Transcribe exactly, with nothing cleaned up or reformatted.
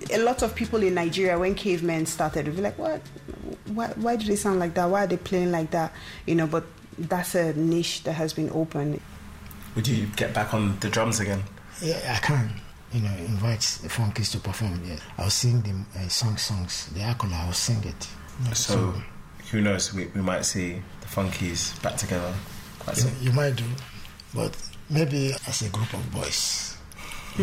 A lot of people in Nigeria, when cavemen started, would be like, what? Why, why do they sound like that? Why are they playing like that? You know, but that's a niche that has been opened. Would you get back on the drums again? Yeah, I can. You know, invite the Funkies to perform. Yeah, I'll sing the uh, song songs. The Akola, I'll sing it. So, so who knows? We, we might see the Funkies back together quite soon. You, you might do, but maybe as a group of boys.